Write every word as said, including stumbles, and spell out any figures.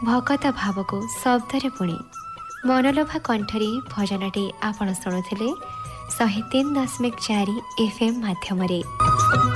ଭକତ ଭାବକୁ ଶବ୍ଦରେ ପୁଣି ମନଲୋଭା କଣ୍ଠରେ ଭଜନଟି ଆପଣ ଶୁଣୁଥିଲେ ଶହେ ତିନି ଦଶମିକ ଚାରି ଏଫ୍ ଏମ୍ ମାଧ୍ୟମରେ।